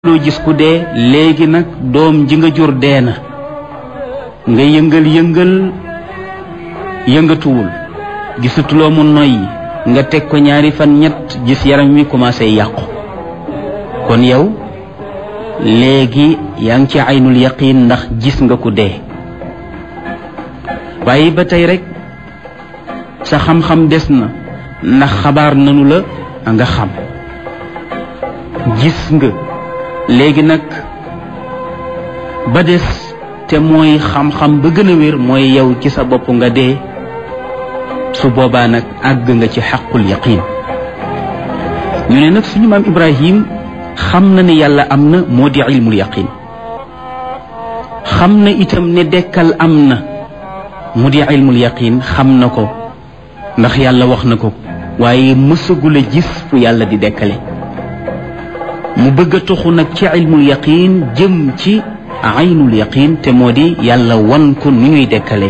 loo gis ku dee léegi nag doom ji nga jur dee na nga yëngatuwul gisatuloo mu noyyi nga teg ko ñaari fan ñett gis yaram wi commencé yàqu kon yow léegi yaa ngi ci aynul yaqin ndax gis nga ku dee waaye ba tey rek sa xam-xam des na ndax xabaar nanu la nga xam gis nga léegi nag ba des te mooy xam-xam ba gën a wér mooy yow ci sa bopp nga dee su boobaa nag àgg nga ci xaqul yaqin ñu ne nag suñu maam Ibrahim xam na ne yàlla am na moo di ilmul yaqin xam na itam ne dekkal am na mu di ilmul yaqin xam na ko ndax yàlla wax na ko waaye mësagul a gis fu yàlla di dekkale mu bëgg a toxu nag ci ilmul yaqin jëm ci aynul yaqin te moo di yàlla wan ko nu ñuy dekkale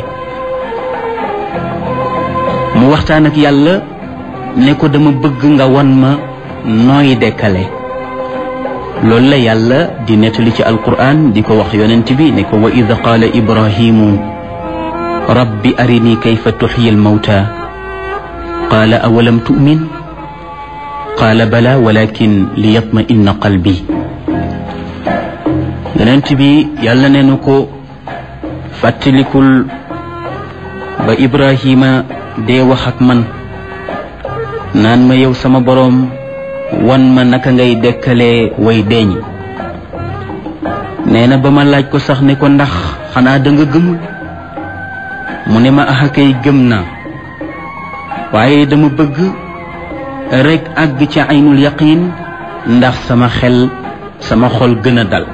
mu waxtaan ak yàlla ne ko dama bëgg nga wan ma nooy dekkale loolu la yàlla di nettali ci alquran di ko wax yonent bi ne ko wa id qaala ibrahimu rabbi arini kayfa tuxyi almawta qaala awalam tu'min qaala bala walakin liyatma inna qalbi yonent bi yàlla ne na ko fàttalikul ba Ibrahima dee wax ak man naan ma yow sama boroom wan ma naka ngay dekkalee way deeñ nee na ba ma laaj ko sax ne ko ndax xanaa da nga gëmul mu ne ma axa kay gëm naa waaye dama bëgg rek àgg ci aynul yaqin ndax sama xol gën a dal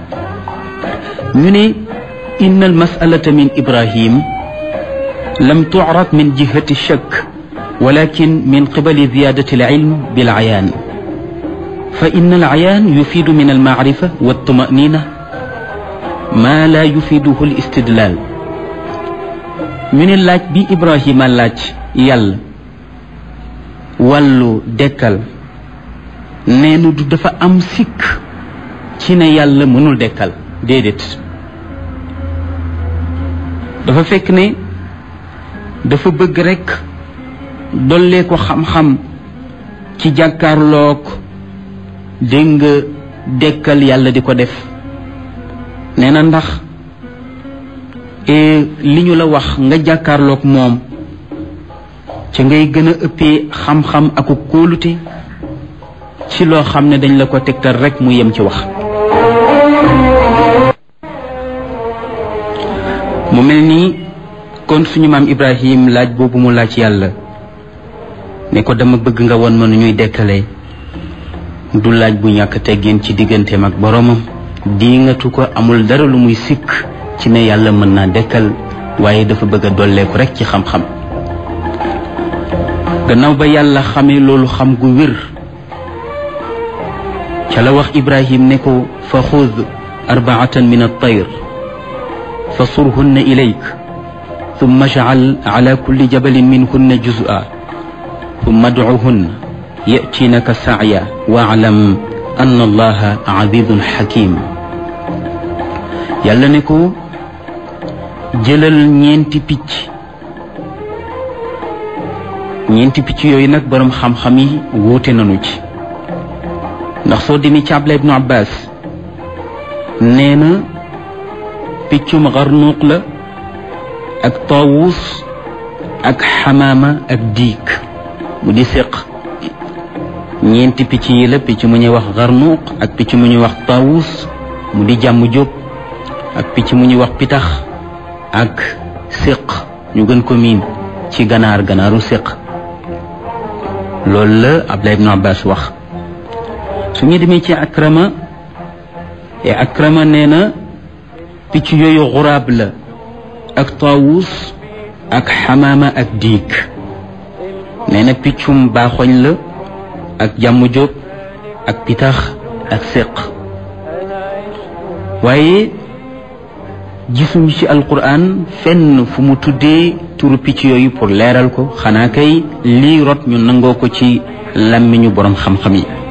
ñu ne inna al masalata min Ibrahim lam tu'rad min jihati shakk walakin min qibali ziyadati al ilm bil ayaan fa inna al ayaan yufiidu min al maarifa wa tumanina ma la yufiiduhu al istidlal ñu ne laaj bi Ibrahima laaj yàlla wàllu dekkal neenu du dafa am sikk ci ne yàlla mënul dekkal déedéet dafa fekk ne dafa bëgg rekk dollee ko xam-xam ci jàkkaarloog dégg nga dekkal yàlla di ko def nee na ndax li ñu la wax nga jàkkaarloog moom ci ngay gën a ëppee xam-xam ak kóolute ci loo xam ne dañ la ko tegtal rekk mu yem ci wax mu mel nii kon suñu maam Ibrahim laaj boobu mu laaj yàlla ne ko dama bëgg nga won ma nu ñuy dekkalee du laaj bu ñàkk teggin ci digganteem ak boroomam diingatu ko amul dara lu muy sikk ci ne yàlla mën naa dekkal waaye dafa bëgg a dolleeku rekk ci xam-xam gannaaw ba yàlla xamee loolu xam gu wér ca la wax Ibrahim ne ko fa xud arbaatan min at-tayr fa surhunna ilayk thumma ij'al ala kulli jabalin minhunna juz'an thumma ad'uhunna ya'tinaka sa'ya wa'lam anna allaha azizun hakim yàlla ne ko jëlal ñeenti picc yooyu nag boroom xam-xam yi wuute nañu ci ndax soo demee ci Abdullah ibnu Abbas nee na piccum xarnuuq la ak taawus ak xamaama ak diig mu di séq ñeenti picc yi la picc mu ñuy wax xarnuuq ak picc mu ñuy wax taawus mu di jàmm jóob ak picc mu ñuy wax pitax ak séq ñu gën ko miin ci ganaaru séq loolu la Abdullah ibnu Abbas wax su ñu demee ci Akrama nee na picc yooyu xuraab la ak taawus ak xamaama ak diig nee na piccum baaxoñ la ak jàmm jóob ak pitax ak séq waaye gisuñu ci alquran fenn fu mu tuddee turu picc yooyu pour leeral ko xanaa kay lii rot ñu nangoo ko ci làmmiñu boroom xam-xam yi